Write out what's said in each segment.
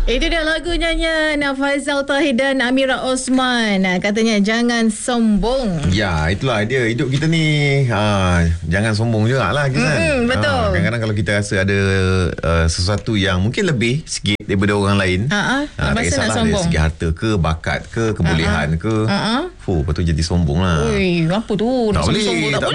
Itu dia lagu nyanyian Faizal Tahir dan Amira Osman. Katanya jangan sombong. Ya, itulah dia. Hidup kita ni jangan sombong jugalah kan. Betul. Kadang-kadang kalau kita rasa ada sesuatu yang mungkin lebih sikit daripada orang lain, tak kisahlah dari segi harta ke, bakat ke, kebolehan ke, lepas tu jadi sombong lah. Ui, apa tu? Tak boleh.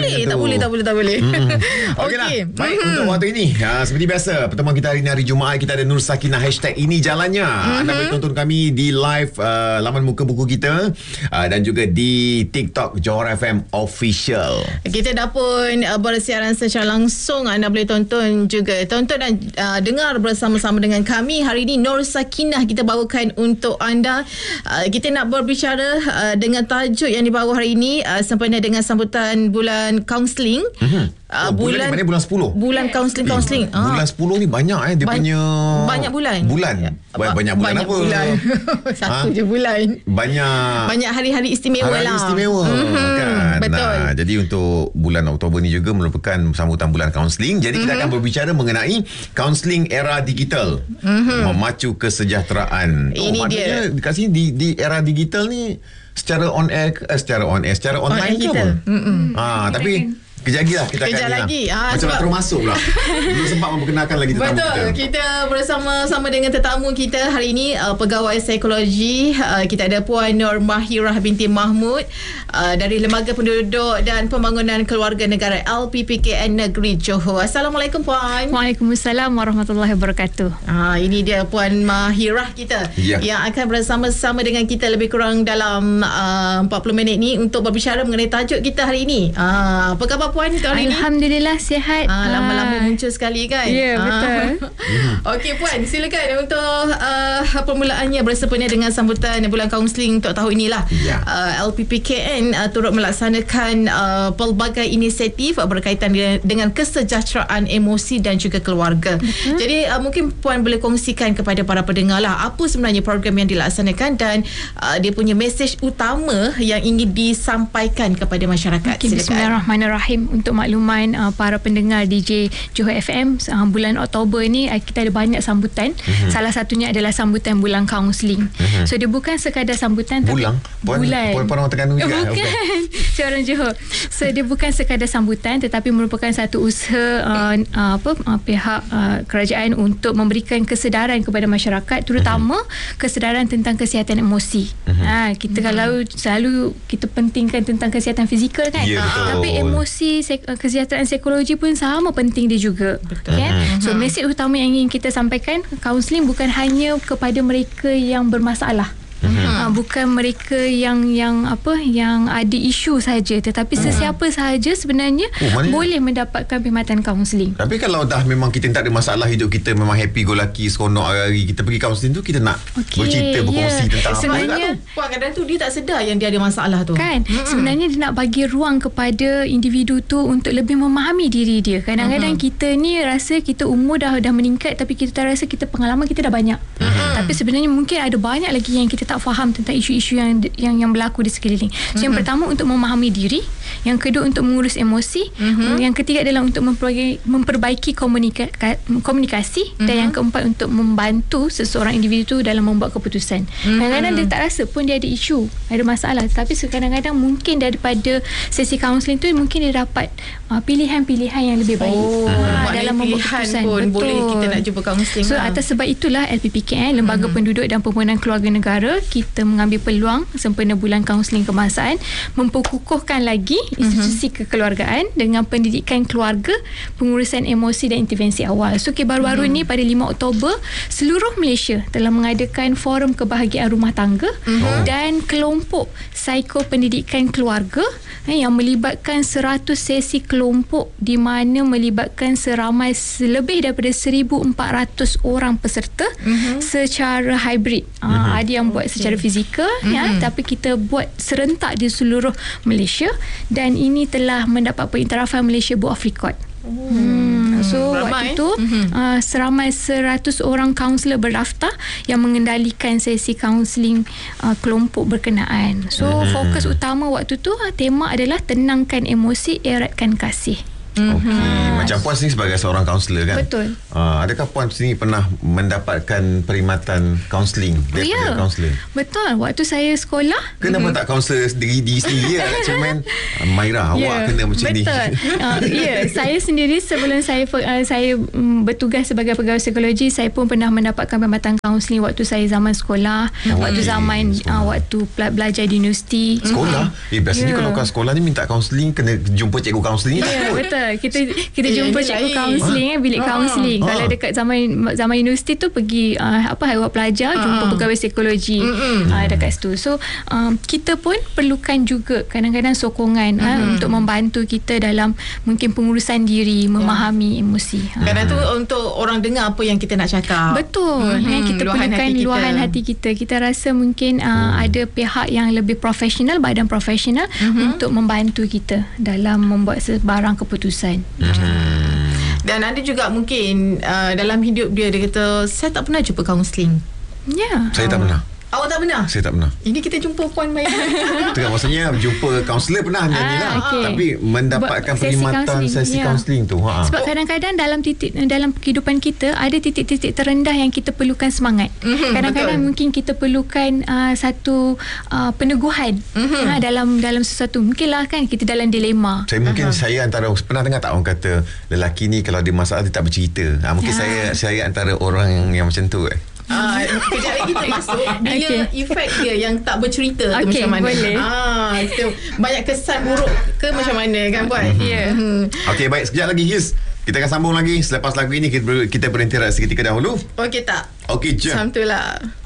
Tak boleh. Okeylah. Baik, untuk waktu ini seperti biasa, pertemuan kita hari ini hari Jumaat, kita ada Nur Sakinah #ini jalannya. Anda boleh tonton kami di live laman muka buku kita dan juga di TikTok Johor FM Official. Kita dah pun bersiaran secara langsung. Anda boleh tonton dan dengar bersama-sama dengan kami. Hari ini Nur Sakinah kita bawakan untuk anda. Kita nak berbicara dengan tajuk yang dibawa hari ini sempena dengan sambutan bulan kaunseling. Bulan ni mana? Bulan 10. Bulan kaunseling. Bulan 10 ni banyak dia punya banyak bulan. Banyak bulan apa? Satu je bulan. Banyak hari-hari istimewa hari lah. Istimewa kan. Betul. Jadi untuk bulan Oktober ni juga merupakan sambutan bulan kaunseling. Jadi kita akan berbicara mengenai kaunseling era digital. Memacu kesejahteraan. Ini dia. Dekat sini di era digital ni secara online ke apa? Tapi Kejap lagi lah kita akan lagi. Macam nak terus masuk pula. Belum sempat memperkenalkan lagi tetamu kita. Betul. Kita bersama-sama dengan tetamu kita hari ini, pegawai psikologi. Kita ada Puan Nur Mahirah binti Mahmud dari Lembaga Penduduk dan Pembangunan Keluarga Negara LPPKN Negeri Johor. Assalamualaikum Puan. Waalaikumsalam warahmatullahi wabarakatuh. Ini dia Puan Mahirah kita yang akan bersama-sama dengan kita lebih kurang dalam 40 minit ni untuk berbicara mengenai tajuk kita hari ini. Apa khabar Puan kali ni? Alhamdulillah sihat. Lama-lama muncul sekali kan? Ya, betul. Okey Puan, silakan untuk permulaannya bersempena dengan sambutan bulan kaunseling untuk tahun inilah. LPPKN turut melaksanakan pelbagai inisiatif berkaitan dengan kesejahteraan emosi dan juga keluarga. Jadi mungkin Puan boleh kongsikan kepada para pendengar lah apa sebenarnya program yang dilaksanakan dan dia punya mesej utama yang ingin disampaikan kepada masyarakat. Okay, Bismillahirrahmanirrahim. Untuk makluman para pendengar DJ Johor FM, bulan Oktober ni kita ada banyak sambutan. Salah satunya adalah sambutan bulan kaunseling. So dia bukan sekadar sambutan bulan. Bulan. Puan orang Terengganu juga. Bukan. Saya orang Johor. So dia bukan sekadar sambutan tetapi merupakan satu usaha pihak kerajaan untuk memberikan kesedaran kepada masyarakat, terutama kesedaran tentang kesihatan emosi. Kita kalau selalu kita pentingkan tentang kesihatan fizikal kan. Tapi emosi, kesihatan psikologi pun sama penting dia juga. Kan? So mesej utama yang ingin kita sampaikan, kaunseling bukan hanya kepada mereka yang bermasalah. Bukan mereka yang ada isu saja, tetapi sesiapa sahaja sebenarnya boleh mendapatkan perkhidmatan kaunseling. Tapi kalau dah memang kita tak ada masalah, hidup kita memang happy go lucky, seronok hari-hari, kita pergi kaunseling tu, kita nak bercerita, berkongsi tentang sebenarnya Puan kadang tu dia tak sedar yang dia ada masalah tu kan. Sebenarnya dia nak bagi ruang kepada individu tu untuk lebih memahami diri dia. Kadang-kadang kita ni rasa kita umur dah meningkat, tapi kita tak rasa kita pengalaman kita dah banyak. Tapi sebenarnya mungkin ada banyak lagi yang kita tak faham tentang isu-isu yang berlaku di sekeliling. So, yang pertama untuk memahami diri, yang kedua untuk mengurus emosi, yang ketiga adalah untuk memperbaiki komunikasi, dan yang keempat untuk membantu seseorang individu dalam membuat keputusan. Kadang-kadang dia tak rasa pun dia ada isu, ada masalah, tapi kadang-kadang mungkin daripada sesi kaunseling tu mungkin dia dapat pilihan-pilihan yang lebih baik dalam membuat keputusan. Pun boleh kita nak jumpa kaunseling. So atas sebab itulah LPPKN, Lembaga Penduduk dan Pembangunan Keluarga Negara, kita mengambil peluang sempena bulan kaunseling kebangsaan memperkukuhkan lagi institusi kekeluargaan dengan pendidikan keluarga, pengurusan emosi dan intervensi awal. So baru-baru ni pada 5 Oktober seluruh Malaysia telah mengadakan forum kebahagiaan rumah tangga dan kelompok psikopendidikan keluarga yang melibatkan 100 sesi kelompok di mana melibatkan seramai lebih daripada 1,400 orang peserta secara hybrid. Ada yang buat secara fizikal tapi kita buat serentak di seluruh Malaysia, dan ini telah mendapat pengiktirafan Malaysia Book of Record. So waktu itu seramai 100 orang kaunselor berdaftar yang mengendalikan sesi kaunseling kelompok berkenaan. So fokus utama waktu tu tema adalah tenangkan emosi, eratkan kasih. Okey. Macam Puan sini sebagai seorang kaunselor kan? Betul. Adakah Puan sini pernah mendapatkan perkhidmatan kaunseling daripada kaunselor? Betul. Waktu saya sekolah, Kenapa tak kaunselor diri sendiri lah? Cuma Maira, awak kena macam ni. Betul. Saya sendiri sebelum saya bertugas sebagai pegawai psikologi, saya pun pernah mendapatkan perkhidmatan kaunseling waktu saya zaman sekolah, waktu zaman waktu belajar di universiti. Sekolah? Biasanya kalau kat sekolah ni minta kaunseling, kena jumpa cikgu kaunseling. Betul. Kita jumpa cikgu kaunseling, bilik kaunseling. Kalau dekat zaman universiti tu pergi awak pelajar jumpa pegawai psikologi dekat situ. So kita pun perlukan juga kadang-kadang sokongan untuk membantu kita dalam mungkin pengurusan diri, memahami emosi. Kadang tu untuk orang dengar apa yang kita nak cakap. Betul. Kita perlukan luahan hati kita. Kita rasa mungkin ada pihak yang lebih profesional, badan profesional untuk membantu kita dalam membuat sebarang keputusan. Dan ada juga mungkin dalam hidup dia kata, saya tak pernah jumpa kaunseling. Saya tak pernah. Awak tak pernah? Saya tak pernah. Ini kita jumpa Puan Maya. Itu kan maksudnya jumpa kaunselor pernah nyanyilah. Tapi mendapatkan perkhidmatan sesi kaunseling tu. Sebab kadang-kadang dalam kehidupan kita ada titik-titik terendah yang kita perlukan semangat. Kadang-kadang mungkin kita perlukan satu peneguhan dalam sesuatu. Mungkinlah kan kita dalam dilema. Saya antara, pernah dengar tak orang kata lelaki ni kalau ada masalah dia tak bercerita. Mungkin saya antara orang yang macam tu. Kejap lagi kita masuk bila efek dia yang tak bercerita tu macam mana. Boleh. Itu banyak kesan buruk ke macam mana kan Puan? Okey, baik, sekejap lagi His. Kita akan sambung lagi selepas lagu ini. Kita berhenti seketika dahulu. Okey tak? Okey, jom. Samtulah.